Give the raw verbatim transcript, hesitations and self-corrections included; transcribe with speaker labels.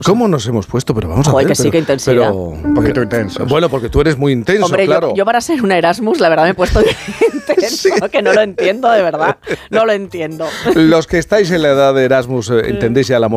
Speaker 1: ¿Cómo nos hemos puesto? Pero vamos
Speaker 2: Joder,
Speaker 1: a ver.
Speaker 2: que sí,
Speaker 1: pero,
Speaker 2: que intensidad.
Speaker 1: pero-
Speaker 3: Un poquito intenso.
Speaker 1: Bueno, porque tú eres muy intenso,
Speaker 2: Hombre,
Speaker 1: claro.
Speaker 2: yo, yo para ser una Erasmus, la verdad me he puesto intenso, que no lo entiendo, de verdad. No lo entiendo.
Speaker 1: Los que estáis en la edad de Erasmus, eh, entendéis ya el amor